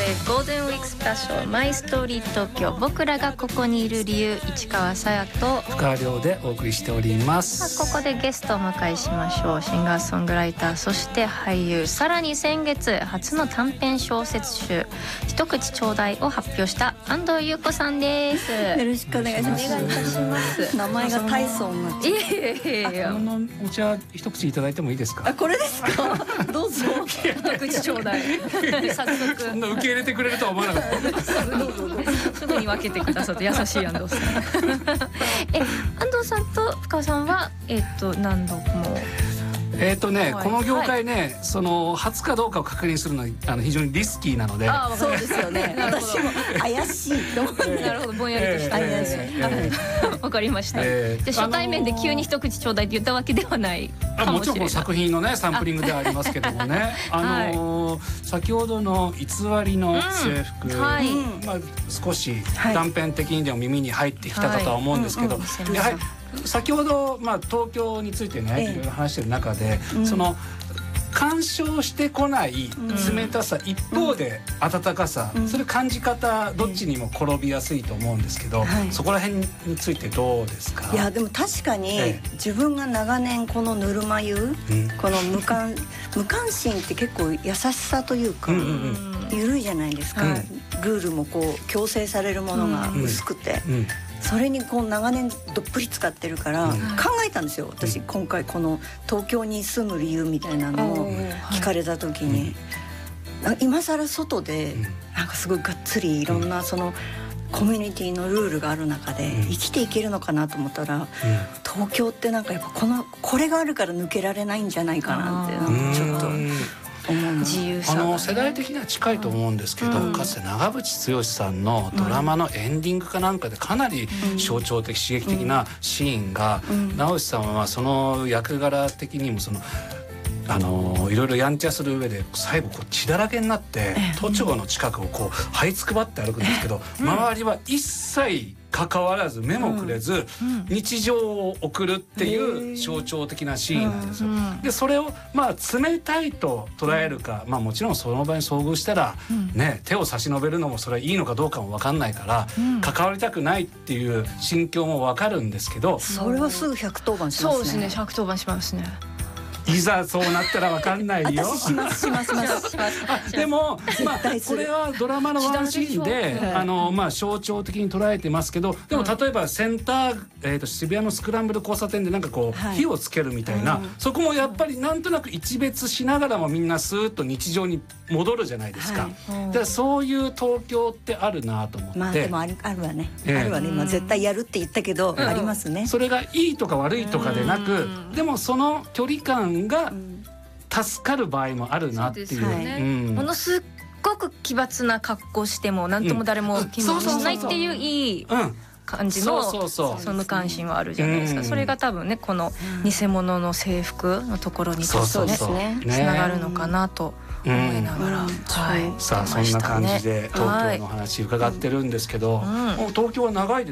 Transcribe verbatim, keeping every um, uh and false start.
えー、ゴールデンウィークスペシャルマイストーリー東京、僕らがここにいる理由、市川さやと深川亮でお送りしております。 ここでゲストをお迎えしましょう。シンガーソングライター、そして俳優、さらに先月初の短編小説集一口ちょうだいを発表した安藤優子さんです。 よろしくお願いします。 お願いいたします。 名前が大層になっちゃう。 いやいやいや、 このお茶一口いただいてもいいですか？ あ、これですか？どうぞ。 一口ちょうだい。早速そんな受け入れてくれるとは思わなかった。 すぐに分けてくださって優しい安藤さん。え、安藤さんと深川さんはえっと何度も。 えーとね、 はい、 この業界ね、はい、その初かどうかを確認するのはあの非常にリスキーなので。 あ、そうですよね。私も怪しいと思って。 なるほど、ぼんやりとした。怪しい。わかりました。えー、じゃ初対面で急に一口ちょうだいって言ったわけではないかもしれない。 もちろん作品のねサンプリングではありますけどもね。あ、あのーはい、先ほどの偽りの制服、うん、はい、まあ少し断片的にでも耳に入ってきたかとは思うんですけど、やはり。先ほど、まあ、東京についてね、ええ、いろいろ話してる中で、うん、その干渉してこない冷たさ、うん、一方で温かさ、うん、それ感じ方どっちにも転びやすいと思うんですけど、はい、そこら辺についてどうですか？ いやでも確かに、ええ、自分が長年このぬるま湯、うん、この無関無関心って結構優しさというか、うんうんうん、緩いじゃないですか、うん、ルールもこう強制されるものが薄くて、うんうん、それにこう長年どっぷり使ってるから、うん、考えたんですよ私、うん、今回この東京に住む理由みたいなのを聞かれた時に、はい、今更外でなんかすごいがっつりいろんなそのコミュニティのルールがある中で生きていけるのかなと思ったら、うん、東京ってなんかやっぱこのこれがあるから抜けられないんじゃないかなってなんかちょっと。 自由さ、ね、 あの世代的には近いと思うんですけど、うん、かつて長渕剛さんのドラマのエンディングかなんかでかなり象徴的、うん、刺激的なシーンが、うん、長渕さんはその役柄的にもそのあのいろいろやんちゃする上で最後こう血だらけになって都庁の近くをこう這いつくばって歩くんですけど、周りは一切関わらず目もくれず日常を送るっていう象徴的なシーンなんですよ。でそれをまあ冷たいと捉えるか、まあもちろんその場に遭遇したらね手を差し伸べるのもそれはいいのかどうかも分かんないから関わりたくないっていう心境も分かるんですけど、 それはすぐひゃくとおばんしますね。 そうですね、ひゃくとおばんしますね。 いざそうなったら分かんないよ。 私しますしますしますします。 あでも、まあ、これはドラマのワンシーンであの、まあ、象徴的に捉えてますけど、でも例えばセンター、えー、と渋谷のスクランブル交差点でなんかこう、はい、火をつけるみたいな、うん、そこもやっぱりなんとなく一別しながらもみんなスーッと日常に戻るじゃないですか。はい、だからそういう東京ってあるなと思って。 まあでもある、あるわね、えー、あるわね。今絶対やるって言ったけど、うん、ありますね。 それがいいとか悪いとかでなく、でもその距離感が、うん助かる場合もあるなっていう。そうですよね。うん、 ものすっごく奇抜な格好しても何とも誰も気にしないっていういい感じのその無関心はあるじゃないですか。それが多分ねこの偽物の制服のところにちょっとねつながるのかなと思いながら、うんはい、 さあそんな感じで東京の話伺ってるんですけど、うん、もう東京は長いです